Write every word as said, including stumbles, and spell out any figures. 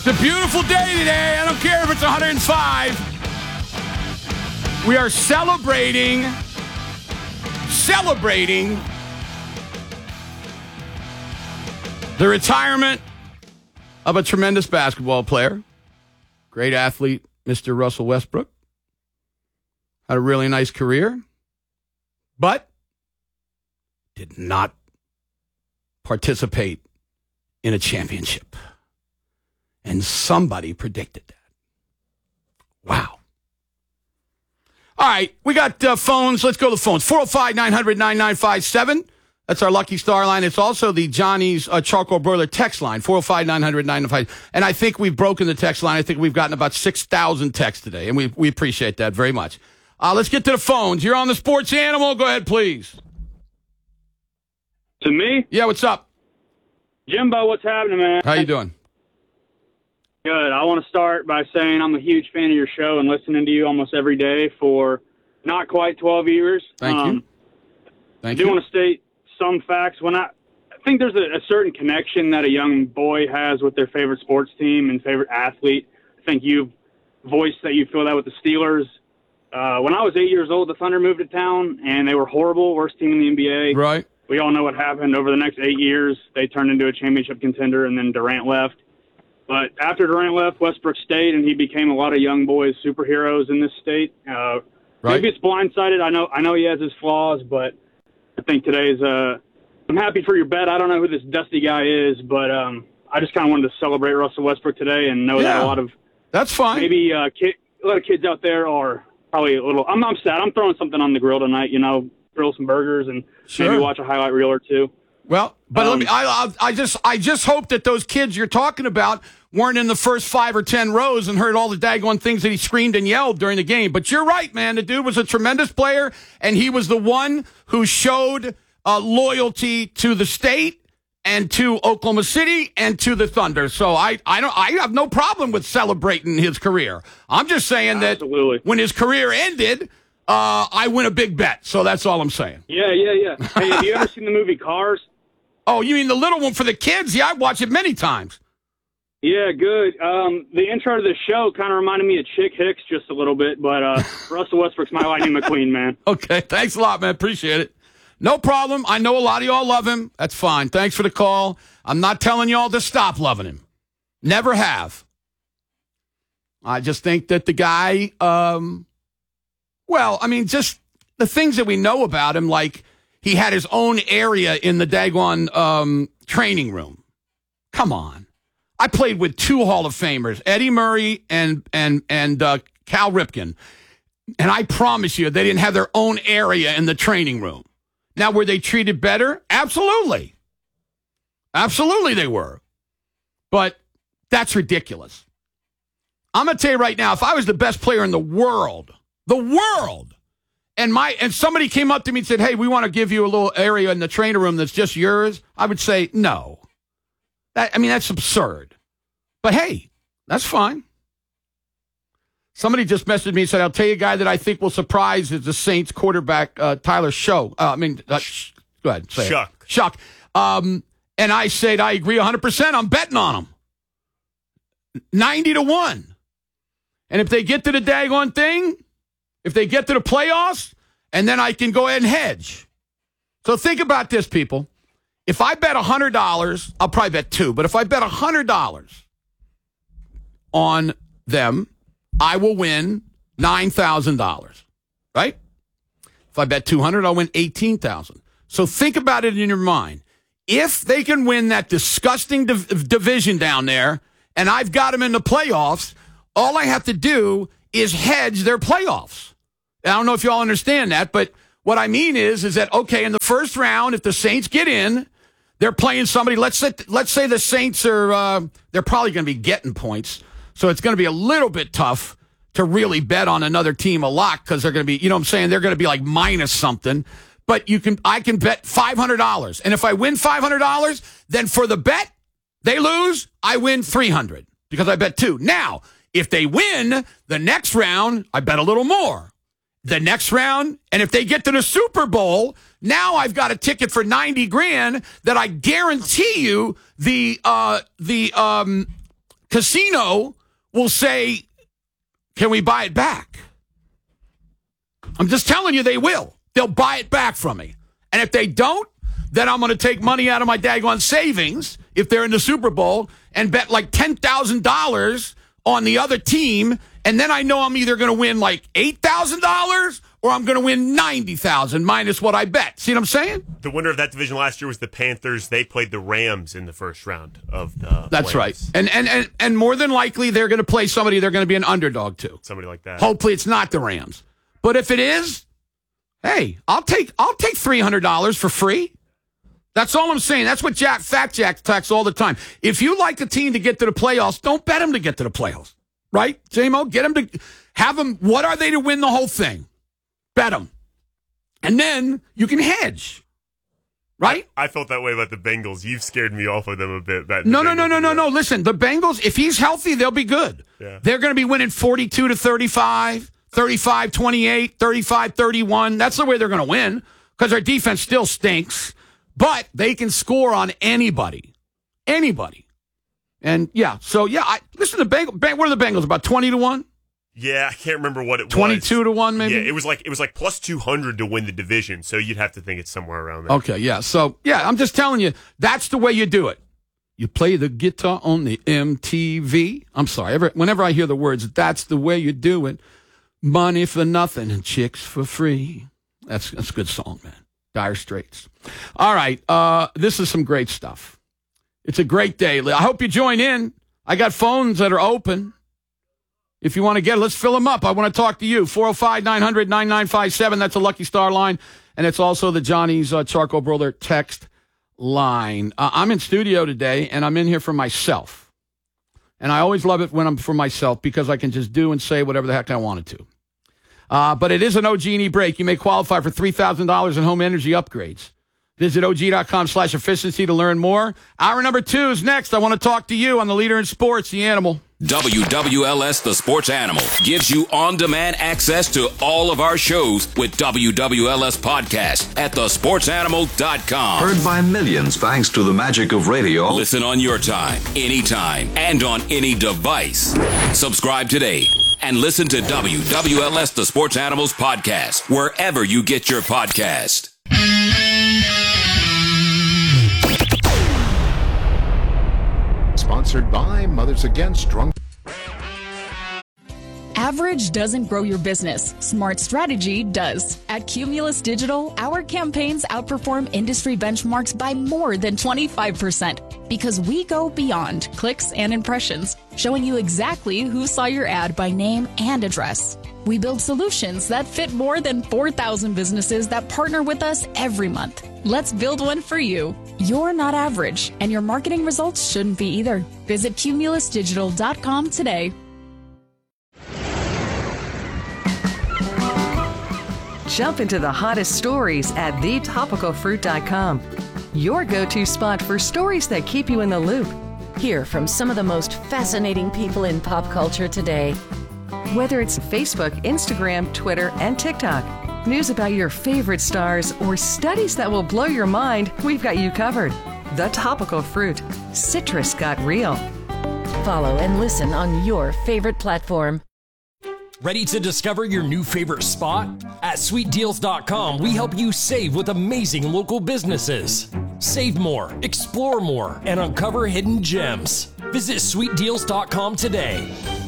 It's a beautiful day today. I don't care if it's one hundred five. We are celebrating, celebrating the retirement of a tremendous basketball player, great athlete, Mister Russell Westbrook. Had a really nice career, but did not participate in a championship. And somebody predicted that. Wow. All right, we got uh, phones. Let's go to the phones. four oh five, nine hundred, ninety-nine fifty-seven. That's our Lucky Star line. It's also the Johnny's uh, Charcoal Broiler text line, four oh five, nine hundred, ninety-nine fifty-seven. And I think we've broken the text line. I think we've gotten about six thousand texts today, and we we appreciate that very much. Uh, let's get to the phones. You're on the Sports Animal. Go ahead, please. To me? Yeah, what's up? Jimbo, what's happening, man? How you doing? Good. I want to start by saying I'm a huge fan of your show and listening to you almost every day for not quite twelve years. Thank um, you. Thank I do you. want to state some facts. When I, I think there's a, a certain connection that a young boy has with their favorite sports team and favorite athlete. I think you've voiced that you feel that with the Steelers. Uh, when I was eight years old, the Thunder moved to town, and they were horrible, worst team in the N B A. Right. We all know what happened. Over the next eight years, they turned into a championship contender, and then Durant left. But after Durant left, Westbrook stayed, and he became a lot of young boys' superheroes in this state. Uh, Right. Maybe it's blindsided. I know I know he has his flaws, but I think today's uh, – I'm happy for your bet. I don't know who this Dusty guy is, but um, I just kind of wanted to celebrate Russell Westbrook today and know Yeah. that a lot of – That's fine. Maybe uh, kid, a lot of kids out there are probably a little – I'm I'm sad. I'm throwing something on the grill tonight, you know, grill some burgers and Sure. maybe watch a highlight reel or two. Well, but Um, let me. I, I, I just, I just hope that those kids you're talking about weren't in the first five or ten rows and heard all the daggone things that he screamed and yelled during the game. But you're right, man. The dude was a tremendous player, and he was the one who showed uh, loyalty to the state and to Oklahoma City and to the Thunder. So I, I don't, I have no problem with celebrating his career. I'm just saying Absolutely. that when his career ended, uh, I win a big bet. So that's all I'm saying. Yeah, yeah, yeah. Hey, have you ever seen the movie Cars? Oh, you mean the little one for the kids? Yeah, I've watched it many times. Yeah, good. Um, the intro to the show kind of reminded me of Chick Hicks just a little bit, but uh, Russell Westbrook's my Lightning McQueen, man. Okay, thanks a lot, man. Appreciate it. No problem. I know a lot of y'all love him. That's fine. Thanks for the call. I'm not telling y'all to stop loving him. Never have. I just think that the guy, um, well, I mean, just the things that we know about him, like he had his own area in the daggone um, training room. Come on. I played with two Hall of Famers, Eddie Murray and and and uh, Cal Ripken, and I promise you they didn't have their own area in the training room. Now, were they treated better? Absolutely. Absolutely they were. But that's ridiculous. I'm going to tell you right now, if I was the best player in the world, the world, and my and somebody came up to me and said, hey, we want to give you a little area in the training room that's just yours, I would say no. That, I mean, that's absurd. But, hey, that's fine. Somebody just messaged me and said, I'll tell you a guy that I think will surprise is the Saints quarterback, uh, Tyler Show. Uh, I mean, uh, sh- go ahead. Say Shuck. It. Shuck. Um, and I said, I agree one hundred percent. I'm betting on him. ninety to one. And if they get to the daggone thing, if they get to the playoffs, and then I can go ahead and hedge. So think about this, people. If I bet one hundred dollars, I'll probably bet two, but if I bet one hundred dollars on them, I will win nine thousand dollars, right? If I bet two hundred dollars, I'll win eighteen thousand dollars. So think about it in your mind. If they can win that disgusting div- division down there, and I've got them in the playoffs, all I have to do is hedge their playoffs. I don't know if you all understand that, but what I mean is, is that, okay, in the first round, if the Saints get in, they're playing somebody. Let's say, let's say the Saints are, uh, they're probably going to be getting points. So it's going to be a little bit tough to really bet on another team a lot because they're going to be, you know what I'm saying? They're going to be like minus something. But you can, I can bet five hundred dollars. And if I win five hundred dollars, then for the bet, they lose, I win three hundred dollars because I bet two. Now, if they win the next round, I bet a little more. The next round, and if they get to the Super Bowl, now I've got a ticket for ninety grand that I guarantee you the uh, the um, Casino will say, can we buy it back? I'm just telling you they will. They'll buy it back from me. And if they don't, then I'm going to take money out of my daggone savings if they're in the Super Bowl and bet like ten thousand dollars on the other team. And then I know I'm either going to win like eight thousand dollars or I'm going to win ninety thousand dollars minus what I bet. See what I'm saying? The winner of that division last year was the Panthers. They played the Rams in the first round of the That's playoffs. right. And, and, and, and more than likely, they're going to play somebody they're going to be an underdog to. Somebody like that. Hopefully it's not the Rams. But if it is, hey, I'll take I'll take three hundred dollars for free. That's all I'm saying. That's what Jack Fat Jack talks all the time. If you like a team to get to the playoffs, don't bet them to get to the playoffs. Right, J-Mo? Get them to have them. What are they to win the whole thing? Bet them. And then you can hedge. Right? I, I felt that way about the Bengals. You've scared me off of them a bit. No, no, no, no, no, no. Listen, the Bengals, if he's healthy, they'll be good. Yeah. They're going to be winning forty-two to thirty-five, thirty-five twenty-eight, thirty-five thirty-one. That's the way they're going to win because their defense still stinks. But they can score on anybody. Anybody. And, yeah, so, yeah, I listen to Bengals. What are the Bengals, about twenty to one? Yeah, I can't remember what it twenty-two was. twenty-two to one, maybe? Yeah, it was like it was like plus two hundred to win the division, so you'd have to think it's somewhere around there. Okay, yeah. So, yeah, I'm just telling you, that's the way you do it. You play the guitar on the M T V. I'm sorry. Every, whenever I hear the words, that's the way you do it. Money for nothing and chicks for free. That's, that's a good song, man. Dire Straits. All right, uh, this is some great stuff. It's a great day. I hope you join in. I got phones that are open. If you want to get it, let's fill them up. I want to talk to you. four oh five, nine hundred, nine nine five seven. That's a Lucky Star line. And it's also the Johnny's uh, Charcoal Brother text line. Uh, I'm in studio today, and I'm in here for myself. And I always love it when I'm for myself because I can just do and say whatever the heck I wanted to. Uh, but it is an O G and E break. You may qualify for three thousand dollars in home energy upgrades. Visit O G dot com slash efficiency to learn more. Hour number two is next. I want to talk to you on the leader in sports, the Animal. W W L S The Sports Animal gives you on-demand access to all of our shows with W W L S Podcast at the sports animal dot com. Heard by millions thanks to the magic of radio. Listen on your time, anytime, and on any device. Subscribe today and listen to W W L S The Sports Animals Podcast wherever you get your podcast. Sponsored by Mothers Against Drunk. Average doesn't grow your business. Smart strategy does. At Cumulus Digital, our campaigns outperform industry benchmarks by more than twenty-five percent because we go beyond clicks and impressions, showing you exactly who saw your ad by name and address. We build solutions that fit more than four thousand businesses that partner with us every month. Let's build one for you. You're not average, and your marketing results shouldn't be either. Visit cumulus digital dot com today. Jump into the hottest stories at the topical fruit dot com. Your go-to spot for stories that keep you in the loop. Hear from some of the most fascinating people in pop culture today. Whether it's Facebook, Instagram, Twitter, and TikTok, news about your favorite stars, or studies that will blow your mind, we've got you covered. The Topical Fruit. Citrus got real. Follow and listen on your favorite platform. Ready to discover your new favorite spot? At sweet deals dot com, we help you save with amazing local businesses. Save more, explore more, and uncover hidden gems. Visit sweet deals dot com today.